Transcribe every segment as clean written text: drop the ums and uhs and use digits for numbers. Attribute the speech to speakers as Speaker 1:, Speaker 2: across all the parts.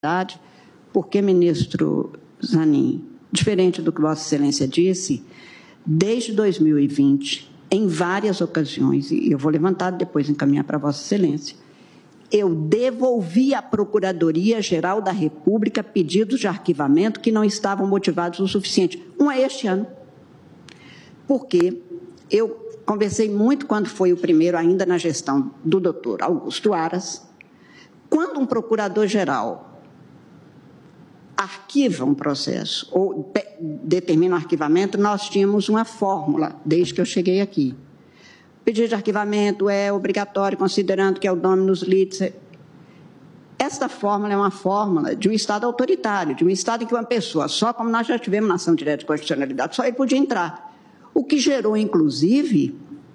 Speaker 1: porque, ministro Zanin, diferente do que Vossa Excelência disse, desde 2020, em várias ocasiões, e eu vou levantar depois encaminhar para Vossa Excelência, eu devolvi à Procuradoria-Geral da República pedidos de arquivamento que não estavam motivados o suficiente. Um é este ano. Porque eu conversei muito quando foi o primeiro, ainda na gestão do doutor Augusto Aras. Quando um procurador-geral arquiva um processo ou determina um arquivamento, nós tínhamos uma fórmula, desde que eu cheguei aqui. O pedido de arquivamento é obrigatório, considerando que é o dominus litis. Esta fórmula é uma fórmula de um Estado autoritário, de um Estado em que uma pessoa, só como nós já tivemos na ação direta de constitucionalidade, só ele podia entrar. O que gerou, inclusive,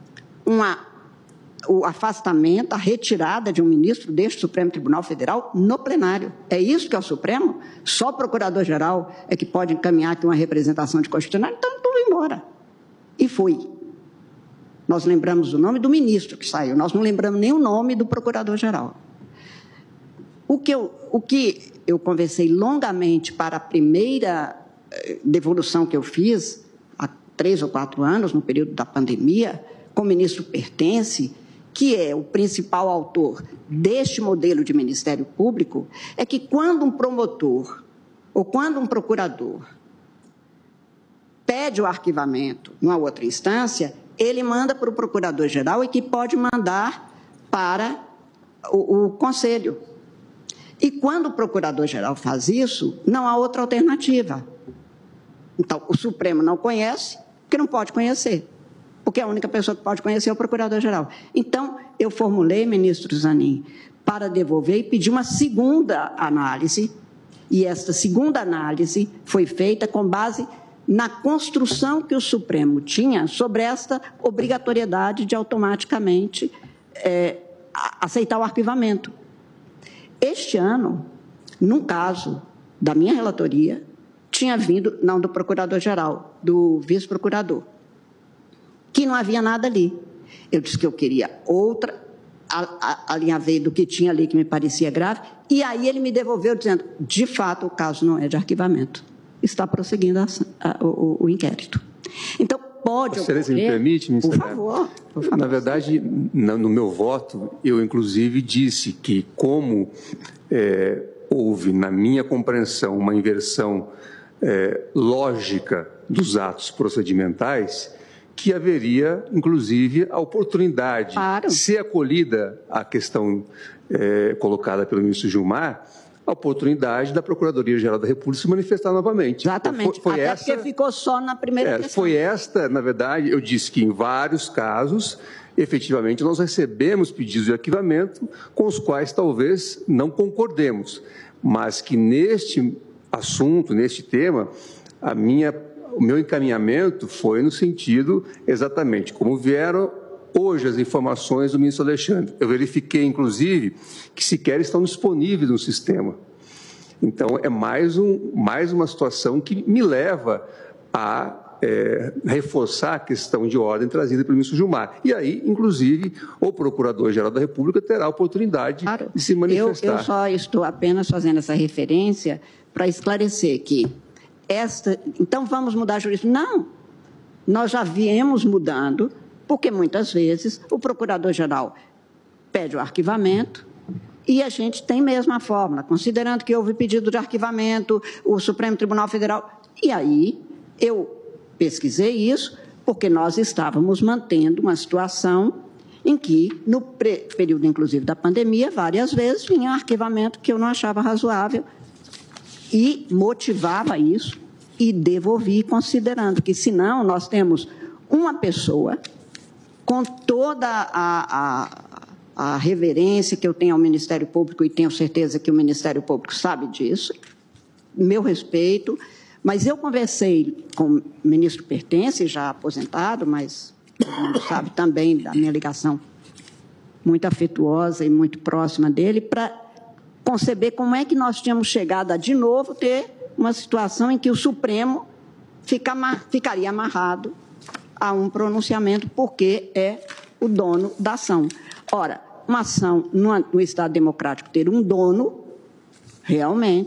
Speaker 1: o afastamento, a retirada de um ministro deste Supremo Tribunal Federal no plenário. É isso que é o Supremo? Só o Procurador-Geral é que pode encaminhar aqui uma representação de constitucionalidade? Então, eu vou embora. E fui. Nós lembramos o nome do ministro que saiu, nós não lembramos nem o nome do Procurador-Geral. O que eu conversei longamente para a primeira devolução que eu fiz, há 3 ou 4 anos, no período da pandemia, com o ministro Pertence, que é o principal autor deste modelo de Ministério Público, é que quando um promotor ou quando um procurador pede o arquivamento numa outra instância, ele manda para o Procurador-Geral e que pode mandar para o Conselho. E quando o Procurador-Geral faz isso, não há outra alternativa. Então, o Supremo não conhece, porque não pode conhecer, porque a única pessoa que pode conhecer é o Procurador-Geral. Então, eu formulei, ministro Zanin, para devolver e pedir uma segunda análise, e esta segunda análise foi feita com base na construção que o Supremo tinha sobre esta obrigatoriedade de automaticamente aceitar o arquivamento. Este ano, num caso da minha relatoria, tinha vindo, não do Procurador-Geral, do Vice-Procurador, que não havia nada ali. Eu disse que eu queria outra, alinhavei do que tinha ali que me parecia grave, e aí ele me devolveu dizendo, de fato, o caso não é de arquivamento. Está prosseguindo o inquérito. Então, pode ocorrer...
Speaker 2: Excelência, me permite, ministra?
Speaker 1: Por favor.
Speaker 2: Na verdade, no meu voto, eu, inclusive, disse que, como houve, na minha compreensão, uma inversão lógica dos atos procedimentais, que haveria, inclusive, a oportunidade,
Speaker 1: claro,
Speaker 2: se acolhida a questão colocada pelo ministro Gilmar, a oportunidade da Procuradoria-Geral da República se manifestar novamente.
Speaker 1: Exatamente,
Speaker 2: foi
Speaker 1: até
Speaker 2: essa,
Speaker 1: porque ficou só na primeira questão.
Speaker 2: Foi esta, na verdade, eu disse que em vários casos, efetivamente, nós recebemos pedidos de arquivamento com os quais talvez não concordemos, mas que neste assunto, neste tema, o meu encaminhamento foi no sentido exatamente como vieram hoje as informações do ministro Alexandre. Eu verifiquei, inclusive, que sequer estão disponíveis no sistema. Então, é mais uma situação que me leva a reforçar a questão de ordem trazida pelo ministro Gilmar. E aí, inclusive, o Procurador-Geral da República terá a oportunidade de se manifestar.
Speaker 1: Eu só estou apenas fazendo essa referência para esclarecer que então vamos mudar a jurisprudência. Não, nós já viemos mudando, porque muitas vezes o Procurador-Geral pede o arquivamento e a gente tem mesmo a fórmula, considerando que houve pedido de arquivamento, o Supremo Tribunal Federal. E aí eu pesquisei isso, porque nós estávamos mantendo uma situação em que, no período, inclusive, da pandemia, várias vezes vinha arquivamento que eu não achava razoável e motivava isso e devolvi, considerando que, senão, nós temos uma pessoa com toda a reverência que eu tenho ao Ministério Público, e tenho certeza que o Ministério Público sabe disso, meu respeito, mas eu conversei com o ministro Pertence, já aposentado, mas todo mundo sabe também da minha ligação muito afetuosa e muito próxima dele, para conceber como é que nós tínhamos chegado a, de novo, ter uma situação em que o Supremo ficaria amarrado a um pronunciamento, porque é o dono da ação. Ora, uma ação no Estado democrático ter um dono realmente.